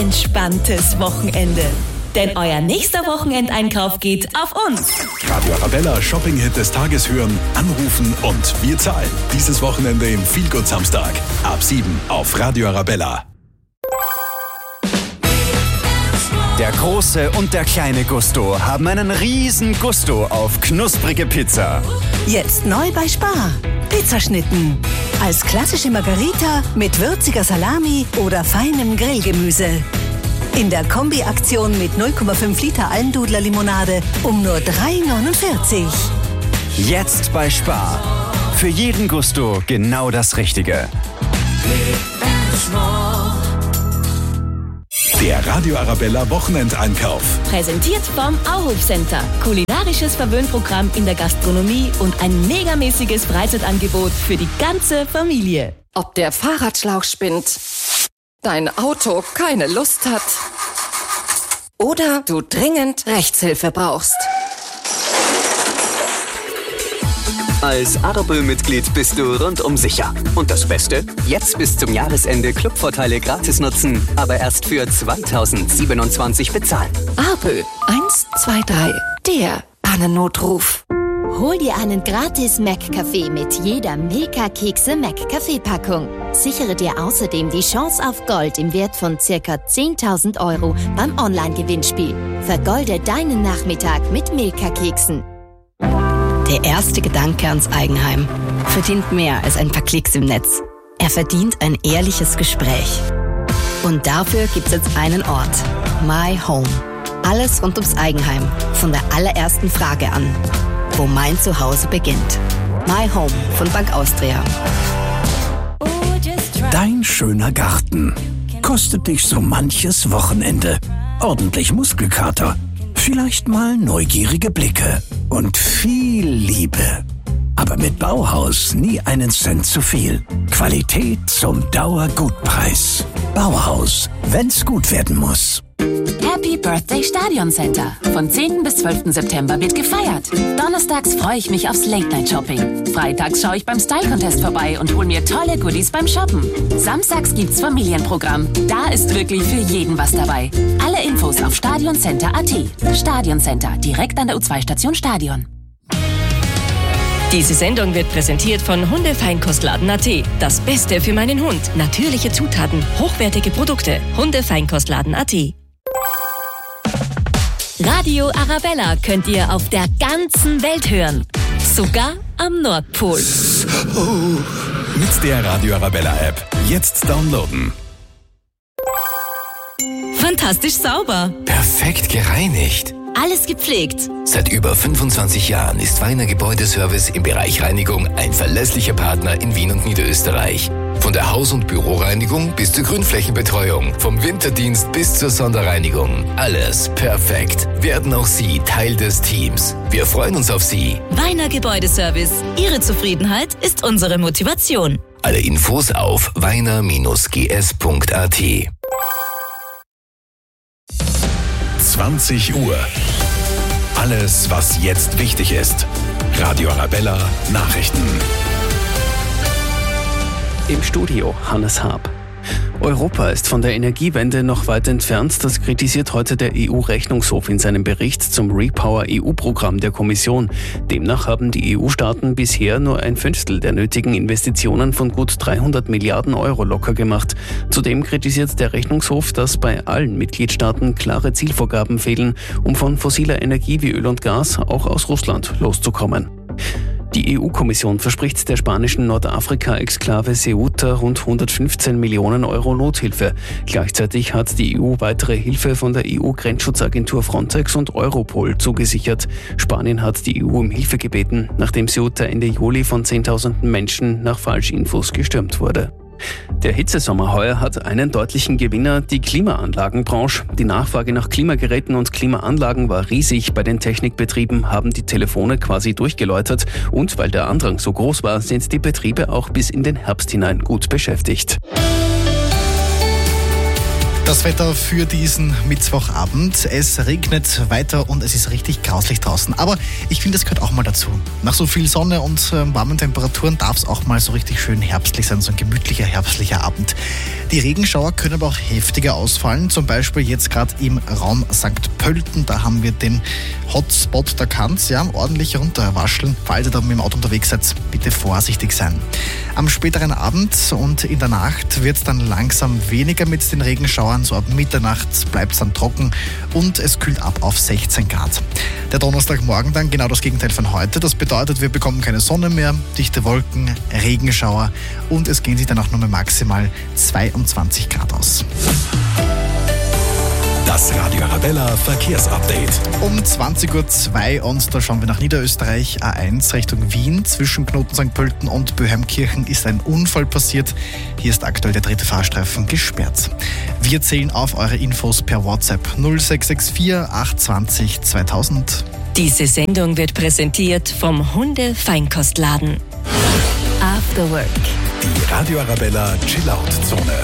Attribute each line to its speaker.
Speaker 1: entspanntes Wochenende. Denn euer nächster Wochenendeinkauf geht auf uns.
Speaker 2: Radio Arabella Shopping-Hit des Tages hören, anrufen und wir zahlen. Dieses Wochenende im Feelgood Samstag. Ab 7 auf Radio Arabella.
Speaker 3: Der große und der kleine Gusto haben einen riesen Gusto auf knusprige Pizza.
Speaker 4: Jetzt neu bei Spar. Pizzaschnitten. Als klassische Margarita mit würziger Salami oder feinem Grillgemüse. In der Kombi-Aktion mit 0,5 Liter Almdudler-Limonade um nur 3,49.
Speaker 3: Jetzt bei Spar. Für jeden Gusto genau das Richtige.
Speaker 2: Der Radio Arabella Wochenendeinkauf.
Speaker 1: Präsentiert vom Auhof Center. Kulinarisches Verwöhnprogramm in der Gastronomie und ein megamäßiges Freizeitangebot für die ganze Familie.
Speaker 5: Ob der Fahrradschlauch spinnt, dein Auto keine Lust hat oder du dringend Rechtshilfe brauchst.
Speaker 6: Als Arabö-Mitglied bist du rundum sicher. Und das Beste? Jetzt bis zum Jahresende Clubvorteile gratis nutzen, aber erst für 2027 bezahlen.
Speaker 5: Arabö 123, der Pannennotruf.
Speaker 7: Hol dir einen gratis Mac-Kaffee mit jeder Milka-Kekse-Mac-Kaffee-Packung. Sichere dir außerdem die Chance auf Gold im Wert von ca. 10.000 € beim Online-Gewinnspiel. Vergolde deinen Nachmittag mit Milka-Keksen.
Speaker 8: Der erste Gedanke ans Eigenheim verdient mehr als ein paar Klicks im Netz. Er verdient ein ehrliches Gespräch. Und dafür gibt's jetzt einen Ort. My Home. Alles rund ums Eigenheim. Von der allerersten Frage an. Wo mein Zuhause beginnt. My Home von Bank Austria.
Speaker 9: Dein schöner Garten kostet dich so manches Wochenende. Ordentlich Muskelkater. Vielleicht mal neugierige Blicke und viel Liebe. Aber mit Bauhaus nie einen Cent zu viel. Qualität zum Dauergutpreis. Bauhaus, wenn's gut werden muss.
Speaker 10: Happy Birthday Stadion Center. Von 10. bis 12. September wird gefeiert. Donnerstags freue ich mich aufs Late-Night-Shopping. Freitags schaue ich beim Style-Contest vorbei und hole mir tolle Goodies beim Shoppen. Samstags gibt's Familienprogramm. Da ist wirklich für jeden was dabei. Alle Infos auf stadioncenter.at. Stadion Center, direkt an der U2-Station Stadion.
Speaker 1: Diese Sendung wird präsentiert von Hundefeinkostladen.at. Das Beste für meinen Hund. Natürliche Zutaten, hochwertige Produkte. Hundefeinkostladen.at. Radio Arabella könnt ihr auf der ganzen Welt hören. Sogar am Nordpol.
Speaker 2: Mit der Radio Arabella App. Jetzt downloaden.
Speaker 1: Fantastisch sauber.
Speaker 11: Perfekt gereinigt.
Speaker 1: Alles gepflegt.
Speaker 11: Seit über 25 Jahren ist Weiner Gebäudeservice im Bereich Reinigung ein verlässlicher Partner in Wien und Niederösterreich. Von der Haus- und Büroreinigung bis zur Grünflächenbetreuung, vom Winterdienst bis zur Sonderreinigung. Alles perfekt. Werden auch Sie Teil des Teams. Wir freuen uns auf Sie.
Speaker 1: Weiner Gebäudeservice. Ihre Zufriedenheit ist unsere Motivation.
Speaker 11: Alle Infos auf weiner-gs.at.
Speaker 2: 20 Uhr. Alles, was jetzt wichtig ist. Radio Arabella Nachrichten.
Speaker 12: Im Studio Hannes Haab. Europa ist von der Energiewende noch weit entfernt. Das kritisiert heute der EU-Rechnungshof in seinem Bericht zum Repower-EU-Programm der Kommission. Demnach haben die EU-Staaten bisher nur 1/5 der nötigen Investitionen von gut 300 Milliarden € locker gemacht. Zudem kritisiert der Rechnungshof, dass bei allen Mitgliedstaaten klare Zielvorgaben fehlen, um von fossiler Energie wie Öl und Gas auch aus Russland loszukommen. Die EU-Kommission verspricht der spanischen Nordafrika-Exklave Ceuta rund 115 Millionen € Nothilfe. Gleichzeitig hat die EU weitere Hilfe von der EU-Grenzschutzagentur Frontex und Europol zugesichert. Spanien hat die EU um Hilfe gebeten, nachdem Ceuta Ende Juli von Zehntausenden Menschen nach Falschinfos gestürmt wurde. Der Hitzesommer heuer hat einen deutlichen Gewinner, die Klimaanlagenbranche. Die Nachfrage nach Klimageräten und Klimaanlagen war riesig. Bei den Technikbetrieben haben die Telefone quasi durchgeläutet. Und weil der Andrang so groß war, sind die Betriebe auch bis in den Herbst hinein gut beschäftigt.
Speaker 13: Das Wetter für diesen Mittwochabend. Es regnet weiter und es ist richtig grauslich draußen. Aber ich finde, es gehört auch mal dazu. Nach so viel Sonne und warmen Temperaturen darf es auch mal so richtig schön herbstlich sein, so ein gemütlicher herbstlicher Abend. Die Regenschauer können aber auch heftiger ausfallen. Zum Beispiel jetzt gerade im Raum St. Pölten. Da haben wir den Hotspot. Da kann es ordentlich runterwascheln. Falls ihr da mit dem Auto unterwegs seid, bitte vorsichtig sein. Am späteren Abend und in der Nacht wird es dann langsam weniger mit den Regenschauern. So ab Mitternacht bleibt es dann trocken und es kühlt ab auf 16 Grad. Der Donnerstagmorgen dann genau das Gegenteil von heute. Das bedeutet, wir bekommen keine Sonne mehr, dichte Wolken, Regenschauer und es gehen sich dann auch nur mit maximal 22 Grad aus.
Speaker 2: Das Radio Arabella Verkehrsupdate.
Speaker 13: Um 20.02 Uhr und da schauen wir nach Niederösterreich. A1 Richtung Wien. Zwischen Knoten St. Pölten und Böheimkirchen ist ein Unfall passiert. Hier ist aktuell der dritte Fahrstreifen gesperrt. Wir zählen auf eure Infos per WhatsApp 0664 820 2000.
Speaker 1: Diese Sendung wird präsentiert vom Hunde-Feinkostladen. After Work.
Speaker 2: Die Radio Arabella Chill-Out-Zone.